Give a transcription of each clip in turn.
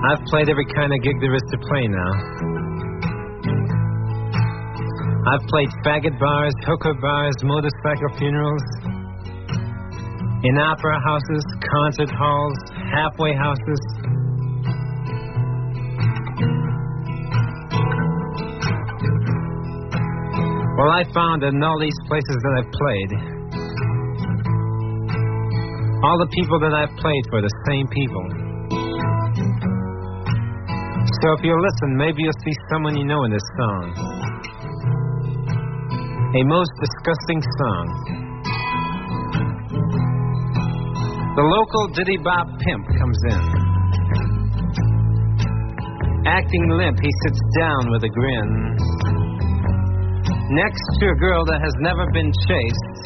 I've played every kind of gig there is to play now. I've played faggot bars, hooker bars, motorcycle funerals, in opera houses, concert halls, halfway houses. Well, I found in all these places that I've played, all the people that I've played for, the same people. So if you listen, maybe you'll see someone you know in this song. A most disgusting song. The local diddy-bop pimp comes in. Acting limp, he sits down with a grin. Next to a girl that has never been chased.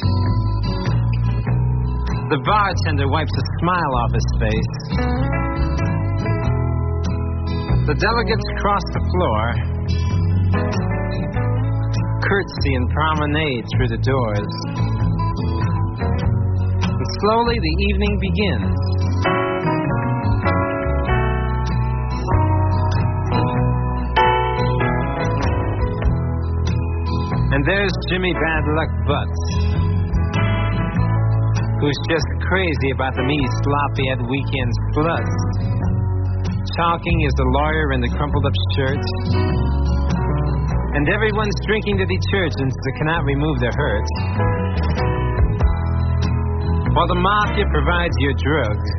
The bartender wipes a smile off his face. The delegates cross the floor, curtsy and promenade through the doors. And slowly the evening begins. And there's Jimmy Bad Luck Butts, who's just crazy about the East Lafayette weekend sluts. Talking is the lawyer in the crumpled up shirt. And everyone's drinking the detergents that cannot remove their hurt. While the mafia provides your drugs.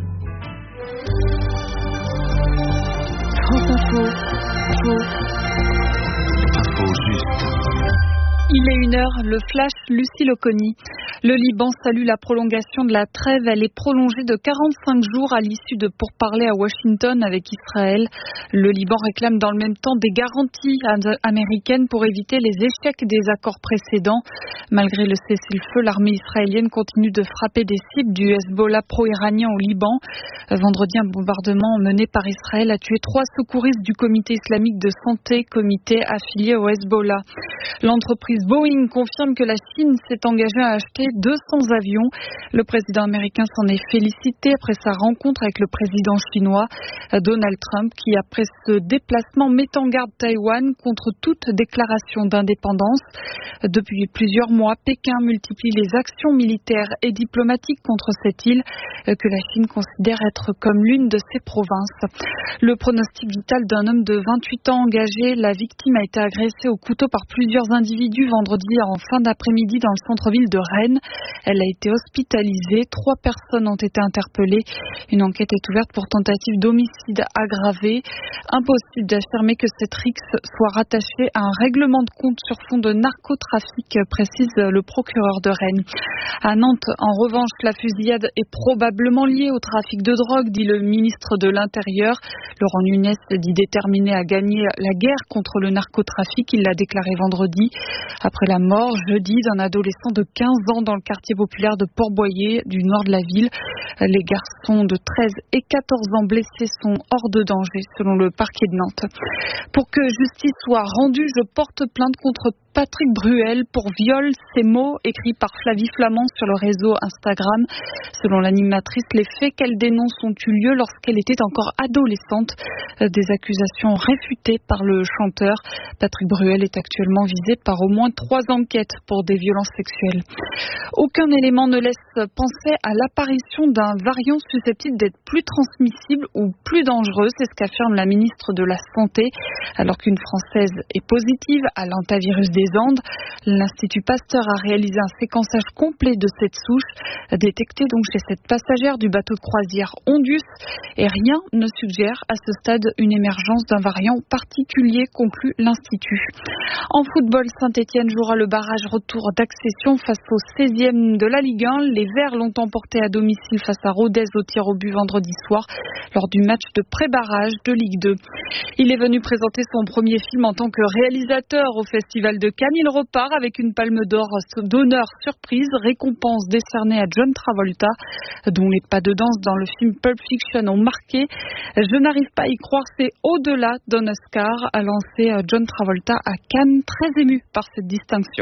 Info juste. Il est 1h, le flash, Lucille Oconi. Le Liban salue la prolongation de la trêve. Elle est prolongée de 45 jours à l'issue de pourparlers à Washington avec Israël. Le Liban réclame dans le même temps des garanties américaines pour éviter les échecs des accords précédents. Malgré le cessez-le-feu, l'armée israélienne continue de frapper des cibles du Hezbollah pro-iranien au Liban. Vendredi, un bombardement mené par Israël a tué 3 secouristes du comité islamique de santé, comité affilié au Hezbollah. L'entreprise Boeing confirme que la Chine s'est engagée à acheter 200 avions. Le président américain s'en est félicité après sa rencontre avec le président chinois Donald Trump, qui après ce déplacement met en garde Taïwan contre toute déclaration d'indépendance. Depuis plusieurs mois, Pékin multiplie les actions militaires et diplomatiques contre cette île que la Chine considère être comme l'une de ses provinces. Le pronostic vital d'un homme de 28 ans engagé, la victime a été agressée au couteau par plusieurs individus vendredi en fin d'après-midi dans le centre-ville de Rennes. Elle a été hospitalisée. 3 personnes ont été interpellées. Une enquête est ouverte pour tentative d'homicide aggravé. Impossible d'affirmer que cette rixe soit rattachée à un règlement de compte sur fond de narcotrafic, précise le procureur de Rennes. À Nantes, en revanche, la fusillade est probablement liée au trafic de drogue, dit le ministre de l'Intérieur. Laurent Nunez dit déterminé à gagner la guerre contre le narcotrafic. Il l'a déclaré vendredi. Après la mort, jeudi, d'un adolescent de 15 ans dans le quartier populaire de Port-Boyer, du nord de la ville. Les garçons de 13 et 14 ans blessés sont hors de danger, selon le parquet de Nantes. Pour que justice soit rendue, je porte plainte contre Patrick Bruel pour viol, ces mots écrits par Flavie Flamand sur le réseau Instagram. Selon l'animatrice, les faits qu'elle dénonce ont eu lieu lorsqu'elle était encore adolescente. Des accusations réfutées par le chanteur. Patrick Bruel est actuellement visé par au moins 3 enquêtes pour des violences sexuelles. Aucun élément ne laisse penser à l'apparition d'un variant susceptible d'être plus transmissible ou plus dangereux. C'est ce qu'affirme la ministre de la Santé. Alors qu'une Française est positive à l'hantavirus des Andes, l'Institut Pasteur a réalisé un séquençage complet de cette souche, détectée donc chez cette passagère du bateau de croisière Ondus, et rien ne suggère à ce stade une émergence d'un variant particulier, conclut l'Institut. En football, Saint-Étienne jouera le barrage retour d'accession face au 16e de la Ligue 1. Les Verts l'ont emporté à domicile face à Rodez au tir au but vendredi soir lors du match de pré-barrage de Ligue 2. Il est venu présenter son premier film en tant que réalisateur au Festival de Cannes. Il repart avec une palme d'honneur surprise, récompense décernée à John Travolta, dont les pas de danse dans le film Pulp Fiction ont marqué. Je n'arrive pas à y croire, c'est au-delà d'un Oscar, a lancé John Travolta à Cannes, très ému par cette distinction.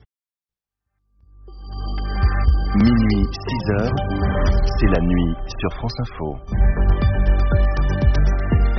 Minuit, 6h, c'est la nuit sur France Info.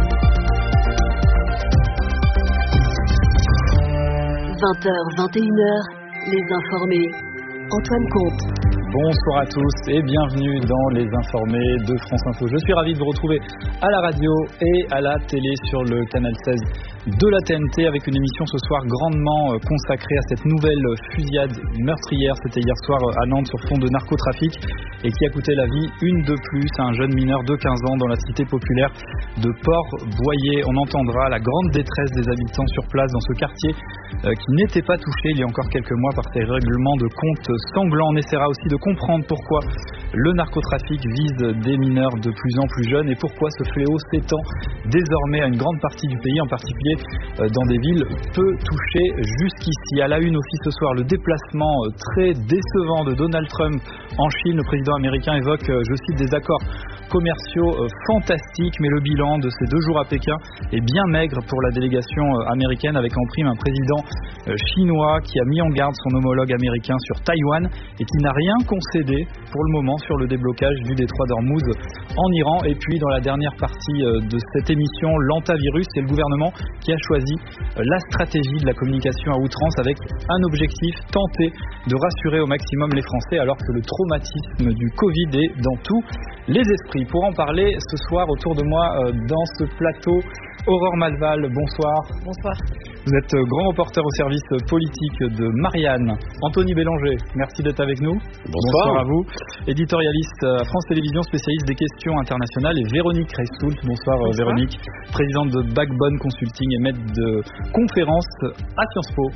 20h, 21h, Les Informés. Antoine Comte. Bonsoir à tous et bienvenue dans Les Informés de France Info. Je suis ravi de vous retrouver à la radio et à la télé sur le canal 16 de la TNT avec une émission ce soir grandement consacrée à cette nouvelle fusillade meurtrière. C'était hier soir à Nantes sur fond de narcotrafic et qui a coûté la vie une de plus à un jeune mineur de 15 ans dans la cité populaire de Port-Boyer. On entendra la grande détresse des habitants sur place dans ce quartier qui n'était pas touché il y a encore quelques mois par ces règlements de compte sanglants. On essaiera aussi de comprendre pourquoi le narcotrafic vise des mineurs de plus en plus jeunes et pourquoi ce fléau s'étend désormais à une grande partie du pays, en particulier dans des villes peu touchées jusqu'ici. À la une aussi ce soir, le déplacement très décevant de Donald Trump en Chine. Le président américain évoque, je cite, des accords commerciaux fantastiques, mais le bilan de ces 2 jours à Pékin est bien maigre pour la délégation américaine, avec en prime un président chinois qui a mis en garde son homologue américain sur Taïwan et qui n'a rien concédé pour le moment sur le déblocage du détroit d'Ormuz en Iran. Et puis dans la dernière partie de cette émission, l'antivirus, c'est le gouvernement qui a choisi la stratégie de la communication à outrance avec un objectif, tenter de rassurer au maximum les Français alors que le traumatisme du Covid est dans tous les esprits. Pour en parler ce soir autour de moi dans ce plateau, Aurore Malval, bonsoir. Bonsoir. Vous êtes grand reporter au service politique de Marianne. Anthony Bélanger, merci d'être avec nous. Bonsoir à vous. Éditorialiste à France Télévisions, spécialiste des questions internationales, et Véronique Reissoult. Bonsoir. Véronique, présidente de Backbone Consulting et maître de conférence à Sciences Po.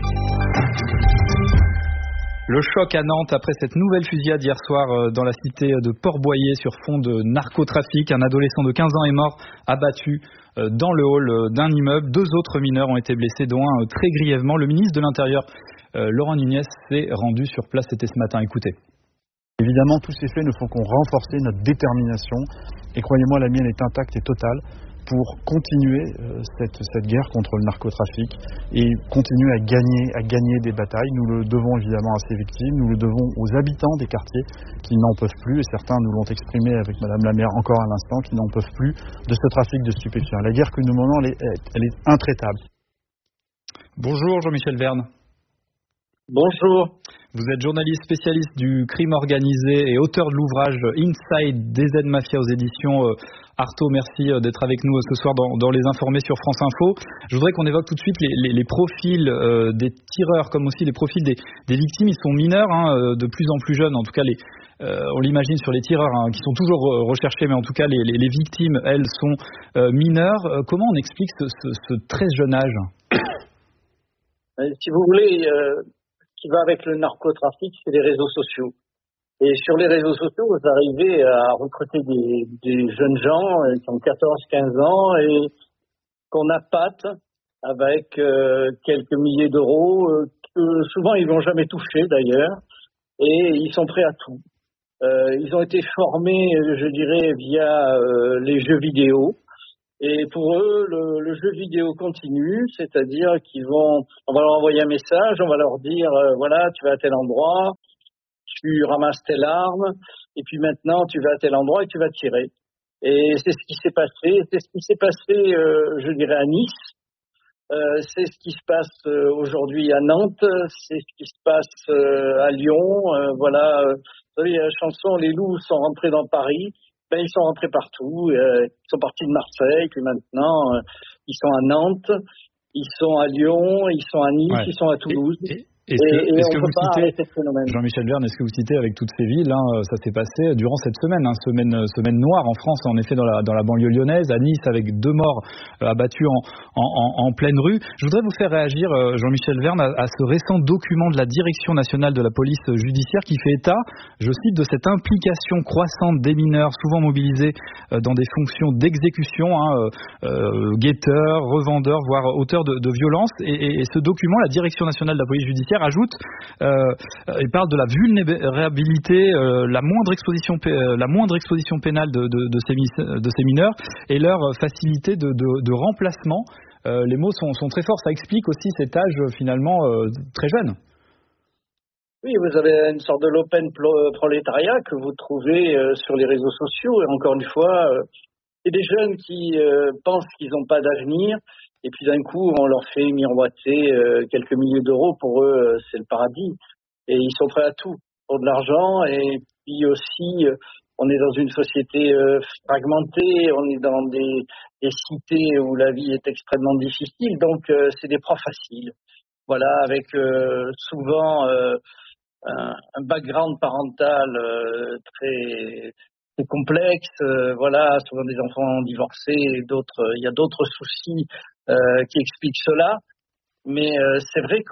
Le choc à Nantes après cette nouvelle fusillade hier soir dans la cité de Port-Boyer sur fond de narcotrafic. Un adolescent de 15 ans est mort, abattu dans le hall d'un immeuble. 2 autres mineurs ont été blessés, dont un très grièvement. Le ministre de l'Intérieur, Laurent Nunez, s'est rendu sur place. C'était ce matin. Écoutez. Évidemment, tous ces faits ne font qu'on renforcer notre détermination. Et croyez-moi, la mienne est intacte et totale pour continuer cette guerre contre le narcotrafic et continuer à gagner des batailles. Nous le devons évidemment à ces victimes, nous le devons aux habitants des quartiers qui n'en peuvent plus, et certains nous l'ont exprimé avec Madame la maire encore à l'instant, qui n'en peuvent plus de ce trafic de stupéfiants. La guerre que nous menons, elle est intraitable. Bonjour Jean-Michel Verne. Bonjour. Vous êtes journaliste spécialiste du crime organisé et auteur de l'ouvrage Inside DZ Mafia aux éditions Artaud. Merci d'être avec nous ce soir dans Les Informés sur France Info. Je voudrais qu'on évoque tout de suite les profils des tireurs, comme aussi les profils des victimes. Ils sont mineurs, de plus en plus jeunes, en tout cas on l'imagine sur les tireurs qui sont toujours recherchés, mais en tout cas les victimes, elles, sont mineures. Comment on explique ce très jeune âge ? Si vous voulez... Ce qui va avec le narcotrafic, c'est les réseaux sociaux. Et sur les réseaux sociaux, vous arrivez à recruter des jeunes gens qui ont 14-15 ans et qu'on appâte avec quelques milliers d'euros, que souvent ils n'ont jamais touché d'ailleurs, et ils sont prêts à tout. Ils ont été formés, je dirais, via les jeux vidéo. Et pour eux, le jeu vidéo continue, c'est-à-dire on va leur envoyer un message, on va leur dire, voilà, tu vas à tel endroit, tu ramasses telle arme, et puis maintenant tu vas à tel endroit et tu vas tirer. Et c'est ce qui s'est passé, je dirais, à Nice, c'est ce qui se passe aujourd'hui à Nantes, c'est ce qui se passe à Lyon, voilà. Vous savez, la chanson, les loups sont rentrés dans Paris. Ils sont rentrés partout, ils sont partis de Marseille, puis maintenant ils sont à Nantes, ils sont à Lyon, ils sont à Nice, ils sont à Toulouse. Est-ce que vous citez, Jean-Michel Verne, est-ce que vous citez avec toutes ces villes, ça s'est passé durant cette semaine noire en France, en effet dans la banlieue lyonnaise, à Nice, avec 2 morts abattus en pleine rue. Je voudrais vous faire réagir, Jean-Michel Verne, à ce récent document de la Direction nationale de la police judiciaire qui fait état, je cite, de cette implication croissante des mineurs, souvent mobilisés dans des fonctions d'exécution, guetteurs, revendeurs, voire auteurs de violences. Et ce document, la Direction nationale de la police judiciaire, ajoute, il parle de la vulnérabilité, la moindre exposition pénale de ces mineurs et leur facilité de remplacement. Les mots sont très forts. Ça explique aussi cet âge finalement très jeune. Oui, vous avez une sorte de l'open prolétariat que vous trouvez sur les réseaux sociaux. Et encore une fois, c'est des jeunes qui pensent qu'ils n'ont pas d'avenir, et puis d'un coup, on leur fait miroiter quelques milliers d'euros. Pour eux, c'est le paradis. Et ils sont prêts à tout pour de l'argent. Et puis aussi, on est dans une société fragmentée, on est dans des cités où la vie est extrêmement difficile. Donc, c'est des proies faciles. Voilà, avec souvent un background parental très complexe, voilà, souvent des enfants divorcés, il y a d'autres soucis qui expliquent cela, mais c'est vrai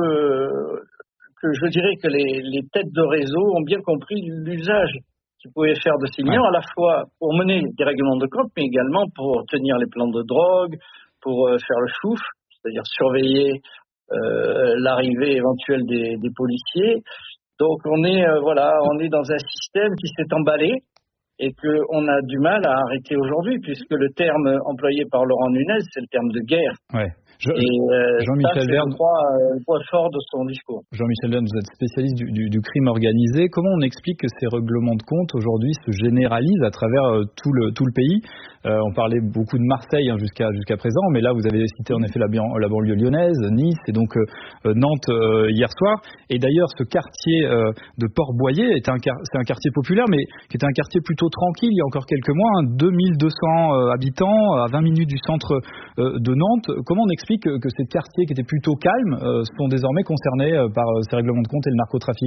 que je dirais que les têtes de réseau ont bien compris l'usage qu'ils pouvaient faire de ces mineurs, à la fois pour mener des règlements de compte, mais également pour tenir les plans de drogue, pour faire le chouf, c'est-à-dire surveiller l'arrivée éventuelle des policiers. Donc on est dans un système qui s'est emballé et qu'on a du mal à arrêter aujourd'hui, puisque le terme employé par Laurent Nunez, c'est le terme de guerre. Ouais. Jean-Michel Verne, le point fort de son discours. Jean-Michel Verne, vous êtes spécialiste du crime organisé. Comment on explique que ces règlements de compte aujourd'hui se généralisent à travers tout le pays? On parlait beaucoup de Marseille jusqu'à présent, mais là vous avez cité en effet la banlieue lyonnaise, Nice et donc Nantes hier soir. Et d'ailleurs ce quartier de Port-Boyer c'est un quartier populaire, mais qui était un quartier plutôt tranquille il y a encore quelques mois, 2200 habitants à 20 minutes du centre de Nantes. Comment on explique que ces quartiers qui étaient plutôt calmes sont désormais concernés par ces règlements de compte et le narcotrafic?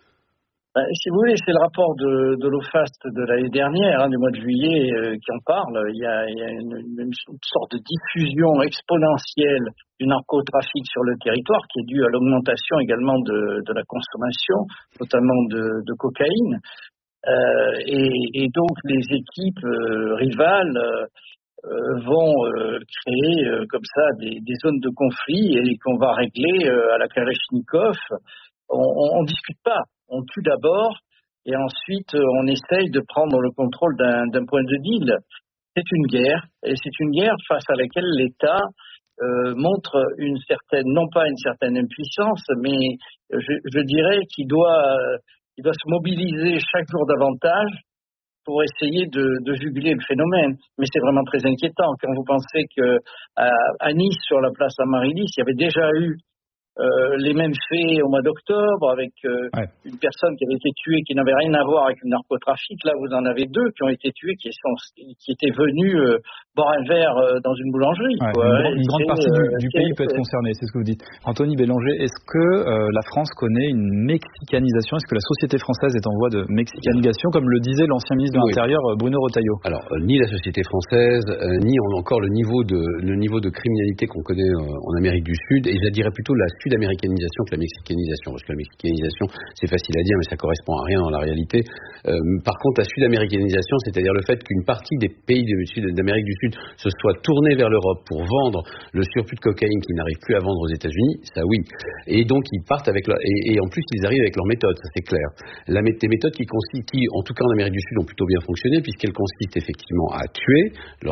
Si vous voulez, c'est le rapport de l'OFAST de l'année dernière, du mois de juillet, qui en parle. Il y a une sorte de diffusion exponentielle du narcotrafic sur le territoire qui est due à l'augmentation également de la consommation, notamment de cocaïne. Et donc les équipes rivales vont créer comme ça des zones de conflit et qu'on va régler à la Kalachnikov. On discute pas, on tue d'abord et ensuite on essaye de prendre le contrôle d'un point de deal. C'est une guerre et c'est une guerre face à laquelle l'État montre non pas une certaine impuissance, mais je dirais qu'il doit se mobiliser chaque jour davantage pour essayer de juguler le phénomène. Mais c'est vraiment très inquiétant quand vous pensez qu'à Nice, sur la place Amaryllis, il y avait déjà eu les mêmes faits au mois d'octobre avec une personne qui avait été tuée qui n'avait rien à voir avec le narcotrafic. Là, vous en avez deux qui ont été tués qui étaient venus boire un verre dans une boulangerie. Une grande partie du pays peut être concernée, c'est ce que vous dites. Anthony Bélanger, est-ce que la France connaît une mexicanisation? Est-ce que la société française est en voie de mexicanisation, comme le disait l'ancien ministre de l'Intérieur Bruno Retailleau? Alors, ni la société française, ni encore le niveau de criminalité qu'on connaît en Amérique du Sud, et je dirais plutôt la sud-américanisation que la mexicanisation, parce que la mexicanisation, c'est facile à dire, mais ça correspond à rien dans la réalité. Par contre, la sud-américanisation, c'est-à-dire le fait qu'une partie des pays d'Amérique du Sud se soit tournée vers l'Europe pour vendre le surplus de cocaïne qu'ils n'arrivent plus à vendre aux États-Unis, ça oui. Et donc, ils partent et en plus, ils arrivent avec leurs méthodes, ça c'est clair. Des méthodes qui, en tout cas en Amérique du Sud, ont plutôt bien fonctionné, puisqu'elles consistent effectivement à tuer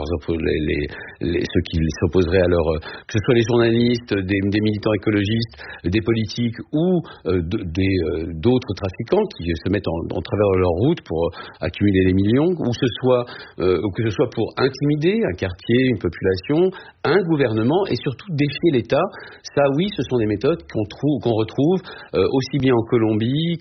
ceux qui s'opposeraient à que ce soit les journalistes, des militants écologistes, des politiques ou d'autres trafiquants qui se mettent en travers de leur route pour accumuler les millions, ou que ce soit pour intimider un quartier, une population, un gouvernement et surtout défier l'État. Ça, oui, ce sont des méthodes qu'on retrouve aussi bien en Colombie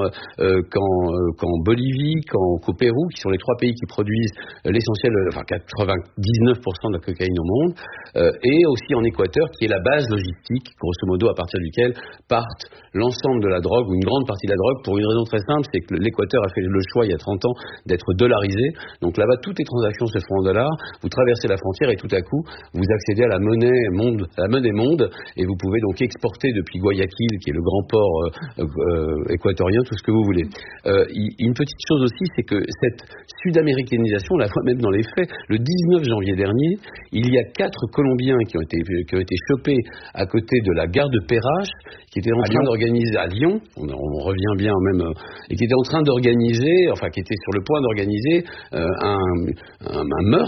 qu'en Bolivie, qu'au Pérou, qui sont les trois pays qui produisent l'essentiel, 99% de la cocaïne au monde, et aussi en Équateur, qui est la base logistique, grosso modo, à partir duquel partent l'ensemble de la drogue, ou une grande partie de la drogue, pour une raison très simple, c'est que l'Équateur a fait le choix, il y a 30 ans, d'être dollarisé. Donc là-bas, toutes les transactions se font en dollars, vous traversez la frontière et tout à coup, vous accédez à la monnaie monde, et vous pouvez donc exporter depuis Guayaquil, qui est le grand port équatorien, tout ce que vous voulez. Une petite chose aussi, c'est que cette sud-américanisation, on la voit même dans les faits. Le 19 janvier dernier, il y a 4 Colombiens qui ont été chopés à côté de la gare de Perrache, qui étaient en train d'organiser à Lyon, on revient bien même, et qui étaient sur le point d'organiser un meurtre, clairement,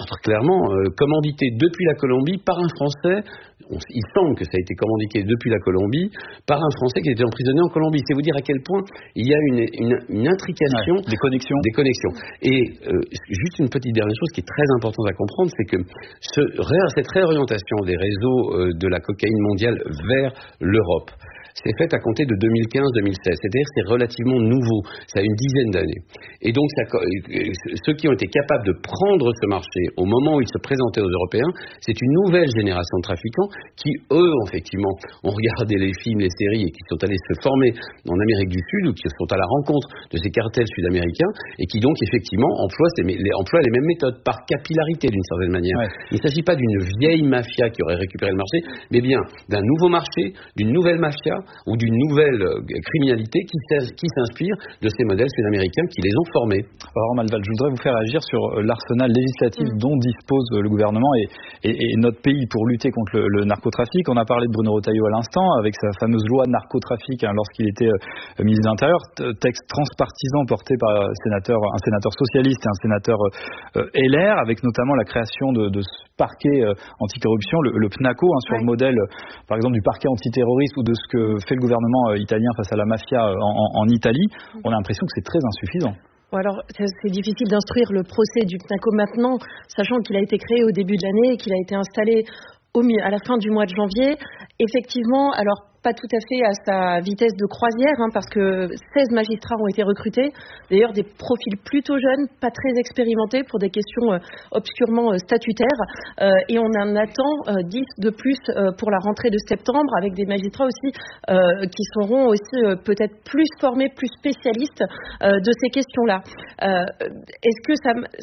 clairement commandité depuis la Colombie par un Français. Il semble que ça a été commandité depuis la Colombie par un Français qui était emprisonné en Colombie. C'est vous dire à quel point il y a une intrication, des connexions. Et juste une petite dernière chose qui est très importante à comprendre, c'est que cette réorientation des réseaux de la cocaïne mondiale vers l'Europe s'est faite à compter de 2015-2016. C'est-à-dire que c'est relativement nouveau. Ça a une dizaine d'années. Et donc, ceux qui ont été capables de prendre ce marché au moment où il se présentait aux Européens, c'est une nouvelle génération de trafiquants qui, eux, effectivement, ont regardé les films, les séries et qui sont allés se former en Amérique du Sud ou qui sont à la rencontre de ces cartels sud-américains et qui donc, effectivement, emploient les mêmes méthodes par capillarité d'une certaine manière. Ouais. Il ne s'agit pas d'une vieille mafia qui aurait récupéré le marché, mais bien d'un nouveau marché, d'une nouvelle mafia ou d'une nouvelle criminalité qui s'inspire de ces modèles sud-américains qui les ont formés. Alors Malval, je voudrais vous faire agir sur l'arsenal législatif dont dispose le gouvernement et notre pays pour lutter contre le narcotrafic. On a parlé de Bruno Retailleau à l'instant avec sa fameuse loi narcotrafic lorsqu'il était ministre de l'Intérieur, texte transpartisan porté par un sénateur socialiste et un sénateur LR, avec notamment la création de ce parquet anticorruption, le PNACO, sur le modèle par exemple du parquet antiterroriste ou de ce que fait le gouvernement italien face à la mafia en Italie. On a l'impression que c'est très insuffisant. Bon, alors, c'est difficile d'instruire le procès du PNACO maintenant, sachant qu'il a été créé au début de l'année et qu'il a été installé à la fin du mois de janvier. Effectivement, alors pas tout à fait à sa vitesse de croisière, parce que 16 magistrats ont été recrutés, d'ailleurs des profils plutôt jeunes, pas très expérimentés pour des questions obscurement statutaires, et on en attend 10 de plus pour la rentrée de septembre, avec des magistrats aussi qui seront aussi peut-être plus formés, plus spécialistes de ces questions-là. Est-ce que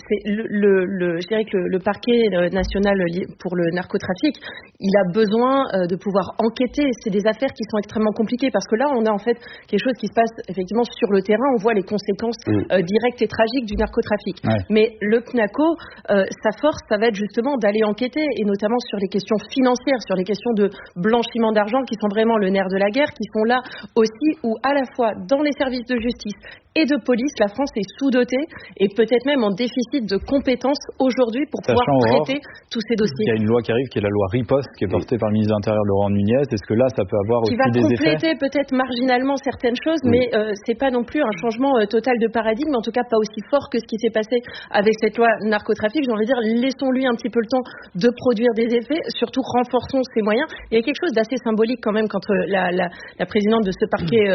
je dirais que le parquet national pour le narcotrafic, il a besoin de pouvoir enquêter. C'est des affaires qui sont extrêmement compliquées parce que là, on a en fait quelque chose qui se passe effectivement sur le terrain. On voit les conséquences directes et tragiques du narcotrafic. Ouais. Mais le PNACO, sa force, ça va être justement d'aller enquêter et notamment sur les questions financières, sur les questions de blanchiment d'argent qui sont vraiment le nerf de la guerre, qui sont là aussi où à la fois dans les services de justice et de police, la France est sous-dotée et peut-être même en déficit de compétences aujourd'hui pour pouvoir traiter tous ces dossiers. Il y a une loi qui arrive, qui est la loi Riposte, qui est portée par le ministre de l'Intérieur Laurent Nunez. Est-ce que là, ça peut avoir aussi des effets ? Qui va compléter peut-être marginalement certaines choses, mais c'est pas non plus un changement total de paradigme, en tout cas pas aussi fort que ce qui s'est passé avec cette loi narcotrafic. J'ai envie de dire, laissons-lui un petit peu le temps de produire des effets, surtout renforçons ses moyens. Il y a quelque chose d'assez symbolique quand même quand la présidente de ce parquet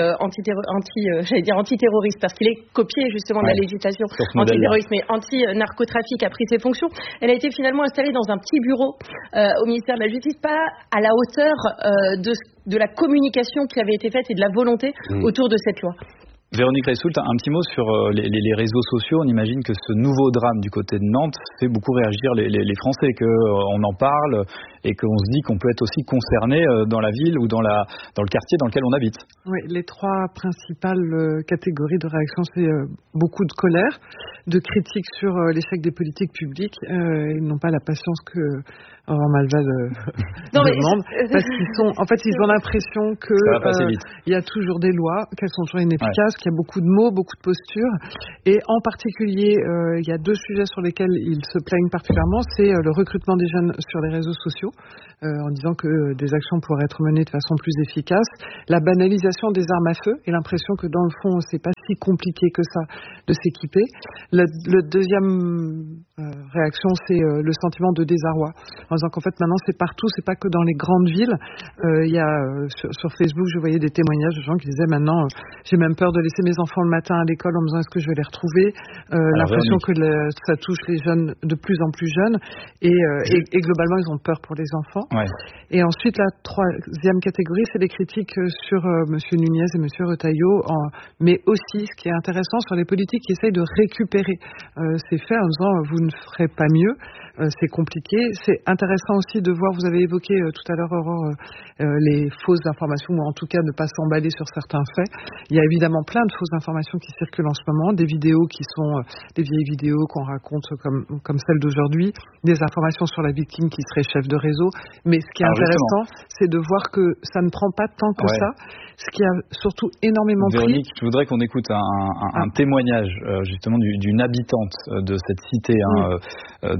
antiterroriste, parce qu'il est copié justement de la législation antiterroriste mais anti-narcotrafic, a pris ses fonctions. Elle a été finalement installée dans un petit bureau au ministère de la Justice, pas à la hauteur de la communication qui avait été faite et de la volonté autour de cette loi. Véronique Reissoult, un petit mot sur les réseaux sociaux. On imagine que ce nouveau drame du côté de Nantes fait beaucoup réagir les Français, qu'on en parle et qu'on se dit qu'on peut être aussi concerné dans la ville ou dans le quartier dans lequel on habite. Oui, les trois principales catégories de réaction, c'est beaucoup de colère, de critiques sur l'échec des politiques publiques. Ils n'ont pas la patience que Malval demande, parce qu'ils ont l'impression que il y a toujours des lois, qu'elles sont toujours inefficaces, qu'il y a beaucoup de mots, beaucoup de postures, et en particulier, il y a deux sujets sur lesquels ils se plaignent particulièrement, c'est le recrutement des jeunes sur les réseaux sociaux, en disant que des actions pourraient être menées de façon plus efficace, la banalisation des armes à feu, et l'impression que dans le fond, c'est pas si compliqué que ça de s'équiper. Le deuxième réaction, c'est le sentiment de désarroi, en disant qu'en fait maintenant c'est partout, c'est pas que dans les grandes villes. Il y a sur Facebook, je voyais des témoignages de gens qui disaient maintenant j'ai même peur de laisser mes enfants le matin à l'école en me disant est-ce que je vais les retrouver. L'impression que ça touche les jeunes de plus en plus jeunes et globalement ils ont peur pour les enfants. Ouais. Et ensuite la troisième catégorie, c'est les critiques sur Monsieur Nunez et Monsieur Retailleau, mais aussi ce qui est intéressant sur les politiques qui essayent de récupérer ces faits en disant vous ne ferez pas mieux. C'est compliqué. C'est intéressant aussi de voir, vous avez évoqué tout à l'heure, Aurore, les fausses informations, ou en tout cas ne pas s'emballer sur certains faits. Il y a évidemment plein de fausses informations qui circulent en ce moment, des vidéos qui sont des vieilles vidéos qu'on raconte comme celle d'aujourd'hui, des informations sur la victime qui serait chef de réseau. Mais ce qui est intéressant, c'est de voir que ça ne prend pas tant que ça. Ce qui a surtout énormément Véronique, je voudrais qu'on écoute un témoignage justement d'une habitante de cette cité de Port-Boyer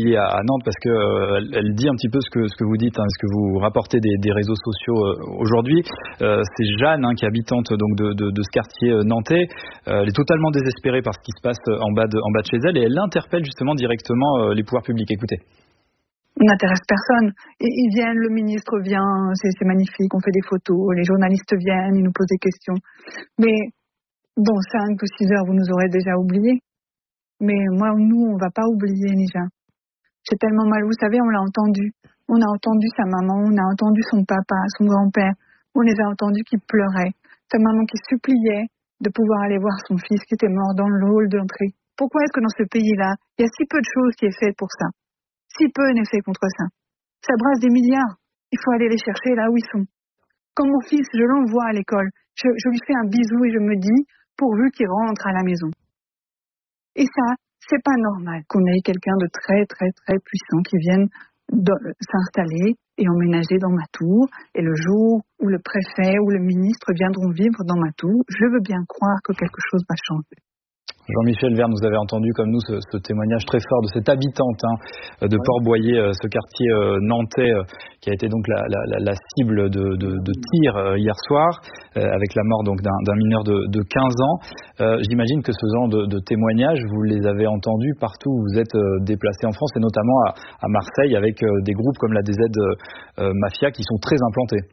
envoyée à Nantes parce que elle dit un petit peu ce que vous dites, ce que vous rapportez des réseaux sociaux aujourd'hui. C'est Jeanne qui est habitante donc de ce quartier nantais. Elle est totalement désespérée par ce qui se passe en bas de chez elle et elle interpelle justement directement les pouvoirs publics. Écoutez. On n'intéresse personne. Ils viennent, le ministre vient, c'est magnifique, on fait des photos, les journalistes viennent, ils nous posent des questions. Mais bon, 5 ou 6 heures, vous nous aurez déjà oubliés. Mais nous, on va pas oublier Nija. J'ai tellement mal, vous savez, on l'a entendu. On a entendu sa maman, on a entendu son papa, son grand-père. On les a entendus qui pleuraient. Sa maman qui suppliait de pouvoir aller voir son fils qui était mort dans le hall d'entrée. Pourquoi est-ce que dans ce pays-là, il y a si peu de choses qui est fait pour ça? Si peu n'est fait contre ça. Ça brasse des milliards. Il faut aller les chercher là où ils sont. Quand mon fils, je l'envoie à l'école, je lui fais un bisou et je me dis, pourvu qu'il rentre à la maison. Et ça, c'est pas normal qu'on ait quelqu'un de très, très, très puissant qui vienne s'installer et emménager dans ma tour. Et le jour où le préfet ou le ministre viendront vivre dans ma tour, je veux bien croire que quelque chose va changer. Jean-Michel Verne, vous avez entendu comme nous ce témoignage très fort de cette habitante de Port-Boyer, ce quartier nantais qui a été donc la cible de tir hier soir, avec la mort donc d'un mineur de 15 ans. J'imagine que ce genre de témoignages, vous les avez entendus partout où vous êtes déplacés en France, et notamment à Marseille, avec des groupes comme la DZ Mafia qui sont très implantés.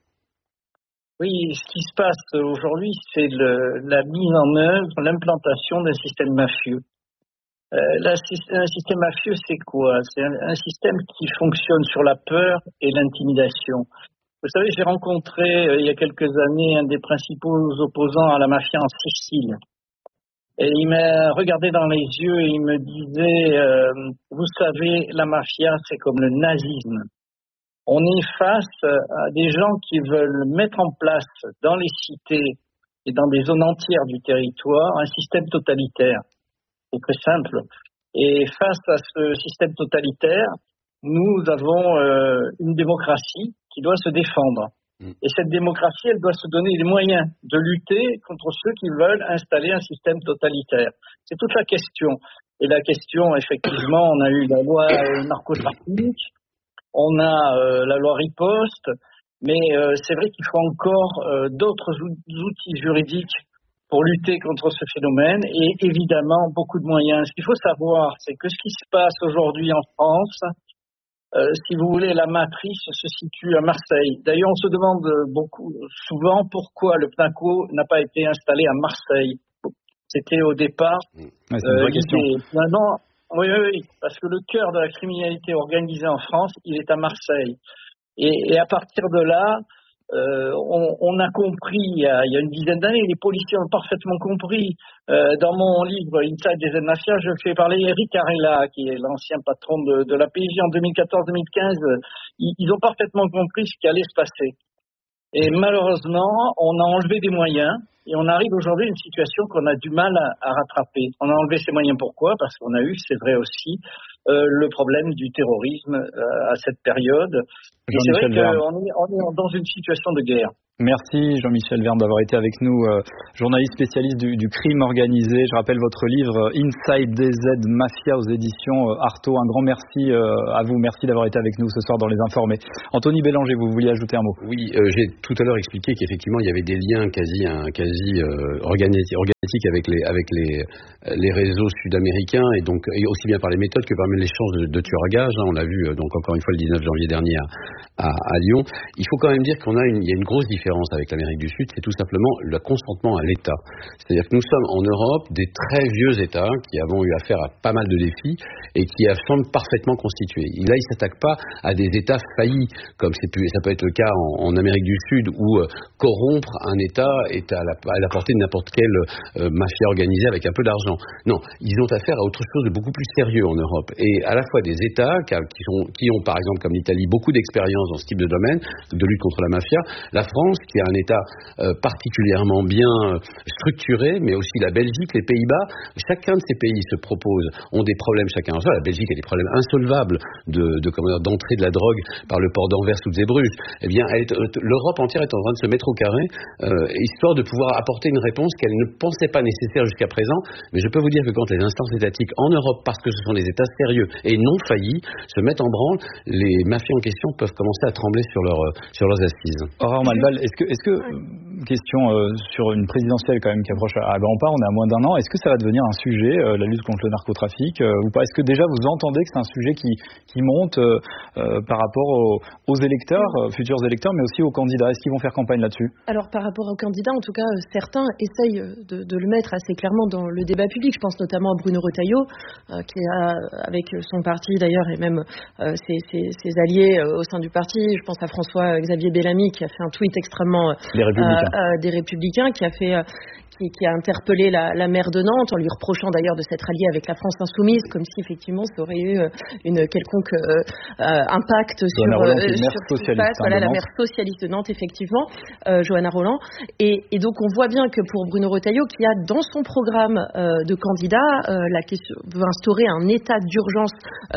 Oui, ce qui se passe aujourd'hui, c'est la mise en œuvre, l'implantation d'un système mafieux. Un système mafieux, c'est quoi? C'est un système qui fonctionne sur la peur et l'intimidation. Vous savez, j'ai rencontré il y a quelques années un des principaux opposants à la mafia en Sicile. Et il m'a regardé dans les yeux et il me disait, vous savez, la mafia, c'est comme le nazisme. On est face à des gens qui veulent mettre en place dans les cités et dans des zones entières du territoire un système totalitaire. C'est très simple. Et face à ce système totalitaire, nous avons une démocratie qui doit se défendre. Et cette démocratie, elle doit se donner les moyens de lutter contre ceux qui veulent installer un système totalitaire. C'est toute la question. Et la question, effectivement, on a eu la loi narcotrafic, on a la loi riposte, mais c'est vrai qu'il faut encore d'autres outils juridiques pour lutter contre ce phénomène et évidemment beaucoup de moyens. Ce qu'il faut savoir, c'est que ce qui se passe aujourd'hui en France, si vous voulez, la matrice se situe à Marseille. D'ailleurs, on se demande souvent pourquoi le PNACO n'a pas été installé à Marseille. C'était au départ c'est une vraie question. Maintenant, oui, parce que le cœur de la criminalité organisée en France, il est à Marseille. Et à partir de là, on a compris, il y a une dizaine d'années, les policiers ont parfaitement compris. Dans mon livre Inside DZ Mafia, je fais parler Eric Arella, qui est l'ancien patron de la PJ en 2014-2015. Ils ont parfaitement compris ce qui allait se passer. Et malheureusement, on a enlevé des moyens et on arrive aujourd'hui à une situation qu'on a du mal à rattraper. On a enlevé ces moyens pourquoi? Parce qu'on a eu, c'est vrai aussi, le problème du terrorisme à cette période. Et c'est vrai qu'on est dans une situation de guerre. Merci Jean-Michel Verne d'avoir été avec nous, journaliste spécialiste du crime organisé. Je rappelle votre livre Inside DZ Mafia aux éditions Artaud. Un grand merci à vous, merci d'avoir été avec nous ce soir dans Les Informés. Anthony Bélanger, vous vouliez ajouter un mot? Oui, j'ai tout à l'heure expliqué qu'effectivement il y avait des liens quasi organiques avec les réseaux sud-américains et donc et aussi bien par les méthodes que par l'échange de tueurs à gages. On l'a vu donc encore une fois le 19 janvier dernier à Lyon. Il faut quand même dire il y a une grosse différence avec l'Amérique du Sud, c'est tout simplement le consentement à l'État. C'est-à-dire que nous sommes en Europe des très vieux États qui avons eu affaire à pas mal de défis et qui semblent parfaitement constitués. Et là, ils ne s'attaquent pas à des États faillis, comme ça peut être le cas en Amérique du Sud, où corrompre un État est à la portée de n'importe quelle mafia organisée avec un peu d'argent. Non, ils ont affaire à autre chose de beaucoup plus sérieux en Europe. Et à la fois des États qui ont, par exemple, comme l'Italie, beaucoup d'expérience dans ce type de domaine, de lutte contre la mafia. La France, qui a un État particulièrement bien structuré, mais aussi la Belgique, les Pays-Bas. Chacun de ces pays se propose, ont des problèmes chacun en soi. La Belgique a des problèmes insolvables d'entrée de la drogue par le port d'Anvers ou de Zeebrugge. Eh bien, l'Europe entière est en train de se mettre au carré, histoire de pouvoir apporter une réponse qu'elle ne pensait pas nécessaire jusqu'à présent. Mais je peux vous dire que quand les instances étatiques en Europe, parce que ce sont des États sérieux et non faillis, se mettent en branle, les mafias en question peuvent commencer à trembler sur leurs assises. Aurore Malval, est-ce que question sur une présidentielle quand même qui approche à grands pas, on est à moins d'un an, est-ce que ça va devenir un sujet, la lutte contre le narcotrafic ou pas? Est-ce que déjà vous entendez que c'est un sujet qui monte par rapport aux électeurs, futurs électeurs, mais aussi aux candidats? Est-ce qu'ils vont faire campagne là-dessus? Alors par rapport aux candidats, en tout cas, certains essayent de le mettre assez clairement dans le débat public. Je pense notamment à Bruno Retailleau, qui a, avec son parti d'ailleurs, et même ses alliés au sein du parti, je pense à François-Xavier Bellamy, qui a fait un tweet extrêmement des Républicains, qui a interpellé la maire de Nantes en lui reprochant d'ailleurs de s'être alliée avec la France insoumise, comme si effectivement ça aurait eu une quelconque impact sur ce qui se passe. Voilà, la maire socialiste de Nantes, effectivement, Johanna Roland. Et donc on voit bien que pour Bruno Retailleau, qui a dans son programme de candidat la question veut instaurer un état d'urgence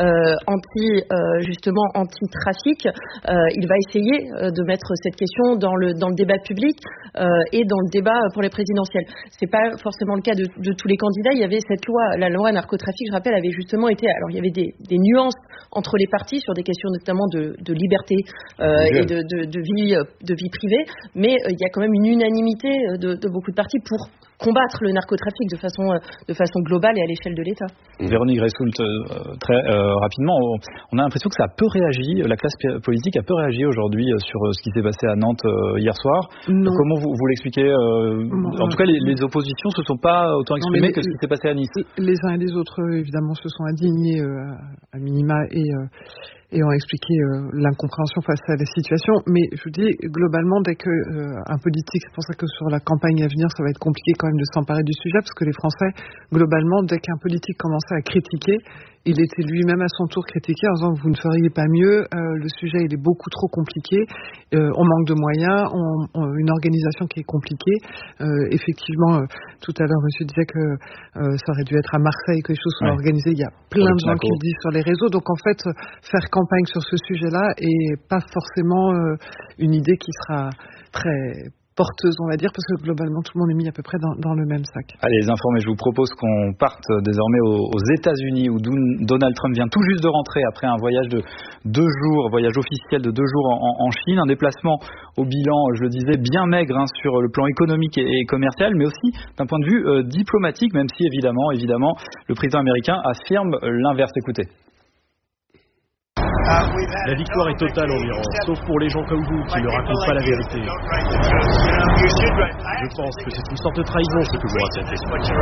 anti-trafic, il va essayer de mettre cette question dans le débat public et dans le débat pour les présidentielles. C'est pas forcément le cas de tous les candidats. Il y avait cette loi, la loi narcotrafic, je rappelle, avait justement été. Alors il y avait des nuances entre les partis sur des questions notamment de liberté et de vie privée, mais il y a quand même une unanimité de beaucoup de partis pour combattre le narcotrafic de façon globale et à l'échelle de l'État. Véronique Ressoult, très rapidement, on a l'impression que ça a peu réagi, la classe politique a peu réagi aujourd'hui sur ce qui s'est passé à Nantes hier soir. Non. Comment vous l'expliquez En tout cas, les oppositions ne se sont pas autant exprimées que ce qui s'est passé à Nice. Les uns et les autres, évidemment, se sont indignés à minima et ont expliqué l'incompréhension face à la situation. Mais je vous dis, globalement, dès qu'un politique, c'est pour ça que sur la campagne à venir, ça va être compliqué quand même de s'emparer du sujet, parce que les Français, globalement, dès qu'un politique commençait à critiquer, il était lui-même à son tour critiqué en disant que vous ne feriez pas mieux, le sujet il est beaucoup trop compliqué, on manque de moyens, une organisation qui est compliquée. Effectivement, tout à l'heure monsieur disait que ça aurait dû être à Marseille que les choses soient organisées, il y a plein de gens qui le disent sur les réseaux, donc en fait faire campagne sur ce sujet-là est pas forcément une idée qui sera très porteuse, on va dire, parce que globalement tout le monde est mis à peu près dans le même sac. Allez, les informés, je vous propose qu'on parte désormais aux États-Unis, où Donald Trump vient tout juste de rentrer après un voyage de 2 jours, voyage officiel de 2 jours en Chine, un déplacement au bilan, je le disais, bien maigre sur le plan économique et commercial, mais aussi d'un point de vue diplomatique, même si évidemment, le président américain affirme l'inverse. Écoutez. La victoire est totale en Iran, sauf pour les gens comme vous qui ne racontent pas la vérité. Je pense que c'est une sorte de trahison ce que vous racontez.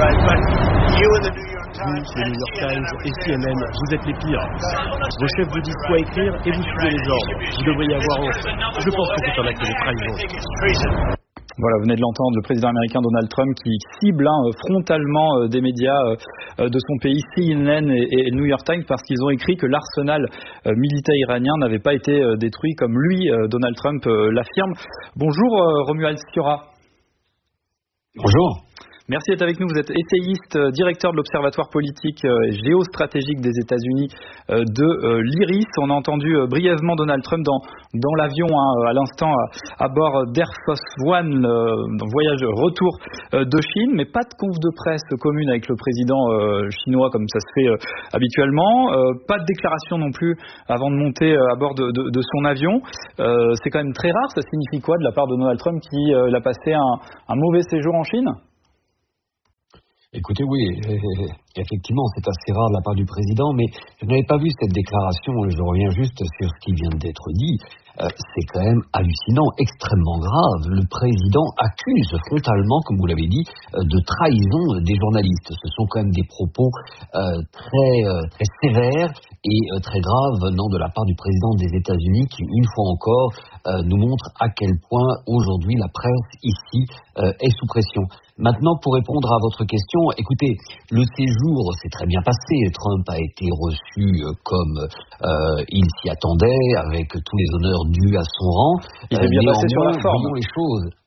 Vous, les New York Times et CNN, vous êtes les pires. Vos chefs vous disent quoi écrire et vous suivez les ordres. Vous devriez avoir honte. Je pense que c'est un acte de trahison. Voilà, vous venez de l'entendre, le président américain Donald Trump qui cible frontalement des médias de son pays, CNN et New York Times, parce qu'ils ont écrit que l'arsenal militaire iranien n'avait pas été détruit comme lui, Donald Trump, l'affirme. Bonjour Romuald Sciorra. Bonjour. Merci d'être avec nous. Vous êtes essayiste, directeur de l'Observatoire politique et géostratégique des États-Unis de l'IRIS. On a entendu brièvement Donald Trump dans l'avion à l'instant à bord d'Air Force One, voyage retour de Chine, mais pas de conf de presse commune avec le président chinois comme ça se fait habituellement. Pas de déclaration non plus avant de monter à bord de son avion. C'est quand même très rare. Ça signifie quoi de la part de Donald Trump qui a passé un mauvais séjour en Chine ? Écoutez, oui, effectivement, c'est assez rare de la part du président, mais je n'avais pas vu cette déclaration, je reviens juste sur ce qui vient d'être dit. C'est quand même hallucinant, extrêmement grave. Le président accuse frontalement, comme vous l'avez dit, de trahison des journalistes. Ce sont quand même des propos très sévères et très graves venant de la part du président des États-Unis qui, une fois encore, nous montre à quel point aujourd'hui la presse ici est sous pression. Maintenant, pour répondre à votre question, écoutez, le séjour s'est très bien passé. Trump a été reçu comme il s'y attendait, avec tous les honneurs dus à son rang. Il est bien passé sur la forme. Voyons les choses.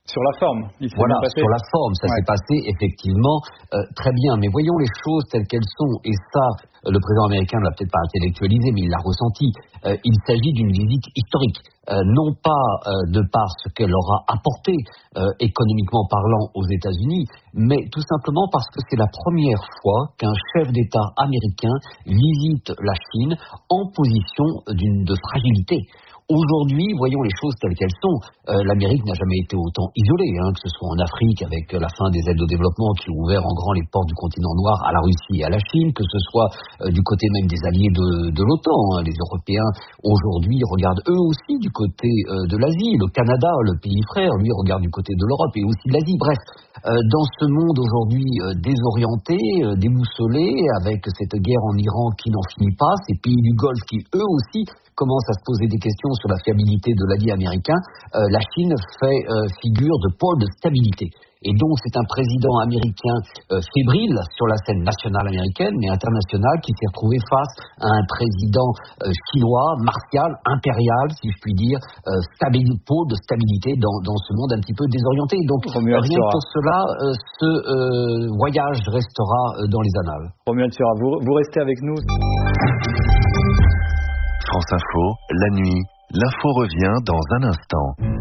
Sur la forme, voilà, sur la forme, ça s'est passé effectivement très bien. Mais voyons les choses telles qu'elles sont. Et ça, le président américain ne l'a peut-être pas intellectualisé, mais il l'a ressenti. Il s'agit d'une visite historique. Non pas de par ce qu'elle aura apporté économiquement parlant aux États-Unis, mais tout simplement parce que c'est la première fois qu'un chef d'État américain visite la Chine en position de fragilité. Aujourd'hui, voyons les choses telles qu'elles sont. L'Amérique n'a jamais été autant isolée, que ce soit en Afrique avec la fin des aides au développement qui ont ouvert en grand les portes du continent noir à la Russie et à la Chine, que ce soit du côté même des alliés de l'OTAN. Les Européens, aujourd'hui, regardent eux aussi du côté de l'Asie. Le Canada, le pays frère, lui, regarde du côté de l'Europe et aussi de l'Asie. Bref, dans ce monde aujourd'hui désorienté, déboussolé, avec cette guerre en Iran qui n'en finit pas, ces pays du Golfe qui, eux aussi, commencent à se poser des questions sur la fiabilité de l'allié américain, la Chine fait figure de pôle de stabilité. Et donc c'est un président américain fébrile sur la scène nationale américaine, mais internationale, qui s'est retrouvé face à un président chinois, martial, impérial, si je puis dire, pôle de stabilité dans ce monde un petit peu désorienté. Donc rien que pour cela, ce voyage restera dans les annales. Romuald Thuras, vous restez avec nous. France Info, la nuit, l'info revient dans un instant.